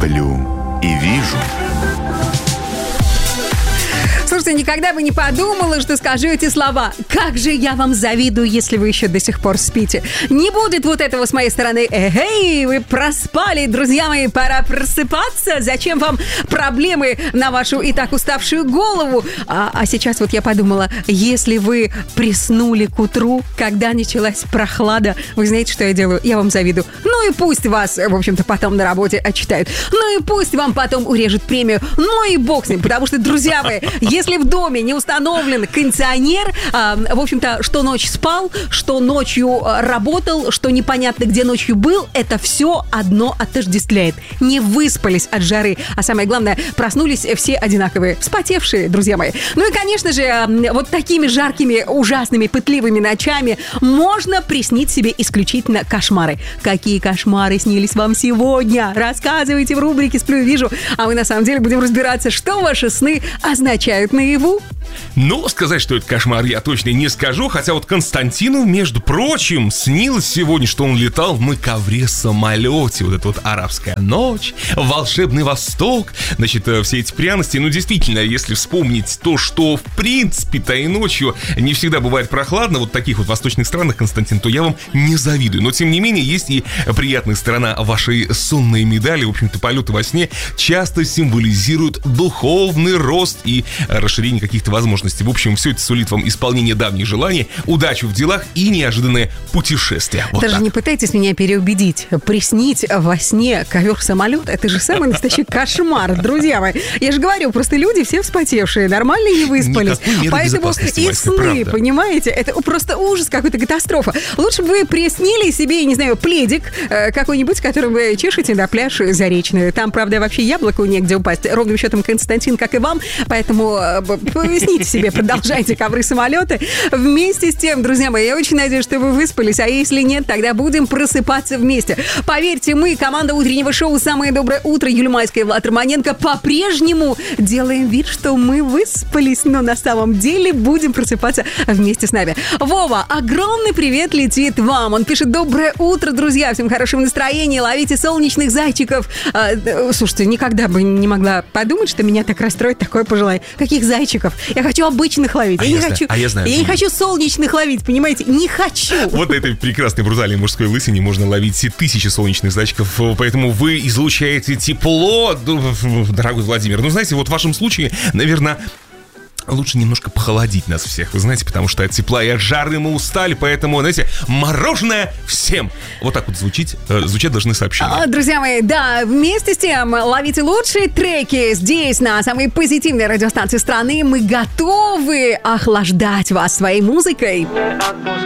сплю и вижу. Слушайте, никогда бы не подумала, что скажу эти слова. Как же я вам завидую, если вы еще до сих пор спите. Не будет вот этого с моей стороны. Эй, вы проспали, друзья мои, пора просыпаться. Зачем вам проблемы на вашу и так уставшую голову? А сейчас вот я подумала, если вы приснули к утру, когда началась прохлада, вы знаете, что я делаю? Я вам завидую. Ну и пусть вас, в общем-то, потом на работе отчитают. Ну и пусть вам потом урежут премию. Ну и бог с ним, потому что, друзья мои, если в доме не установлен кондиционер, в общем-то, что ночь спал, что ночью работал, что непонятно где ночью был, это все одно отождествляет. Не выспались от жары. А самое главное, проснулись все одинаковые, вспотевшие, друзья мои. Ну и, конечно же, вот такими жаркими, ужасными, пытливыми ночами можно приснить себе исключительно кошмары. Какие кошмары снились вам сегодня? Рассказывайте в рубрике «Сплю и вижу». А мы на самом деле будем разбираться, что ваши сны означают наяву. Ну, сказать, что это кошмар, я точно не скажу. Хотя вот Константину, между прочим, снилось сегодня, что он летал на ковре-самолете. Вот эта вот арабская ночь, волшебный Восток. Значит, все эти пряности. Ну, действительно, если вспомнить то, что в принципе-то и ночью не всегда бывает прохладно, вот в таких вот восточных странах, Константин, то я вам не завидую. Но, тем не менее, есть и приятная сторона вашей сонной медали. В общем-то, полеты во сне часто символизируют духовный рост и расширение каких-то возможностей. В общем, все это сулит вам исполнение давних желаний, удачу в делах и неожиданное путешествие. Вот даже так. Не пытайтесь меня переубедить. Приснить во сне ковер-самолет — это же самый настоящий кошмар, друзья мои. Я же говорю, просто люди все вспотевшие, нормально не выспались. Поэтому и сны, понимаете, это просто ужас, какой-то катастрофа. Лучше бы вы приснили себе, я не знаю, пледик какой-нибудь, которым вы чешете на пляж Заречный. Там, правда, вообще яблоку негде упасть. Ровным счетом, Константин, как и вам. Поэтому сните себе, продолжайте ковры-самолеты. Вместе с тем, друзья мои, я очень надеюсь, что вы выспались, а если нет, тогда будем просыпаться вместе. Поверьте, мы, команда утреннего шоу «Самое доброе утро», Юлия Майская и Влад Романенко, по-прежнему делаем вид, что мы выспались, но на самом деле будем просыпаться вместе с нами. Вова, огромный привет летит вам. Он пишет: доброе утро, друзья, всем хорошего настроения, ловите солнечных зайчиков. Слушайте, никогда бы не могла подумать, что меня так расстроит такое пожелание. Каких зайчиков? Я хочу обычных ловить. Я не хочу солнечных ловить, понимаете? Не хочу. Вот на этой прекрасной брутальной мужской лысине можно ловить тысячи солнечных зайчиков, поэтому вы излучаете тепло, дорогой Владимир. Ну, знаете, вот в вашем случае, наверное, лучше немножко похолодить нас всех, вы знаете, потому что от тепла и от жары мы устали, поэтому, знаете, мороженое всем. Вот так вот звучать должны сообщения. Друзья мои, да, вместе с тем ловите лучшие треки здесь, на самой позитивной радиостанции страны. Мы готовы охлаждать вас своей музыкой.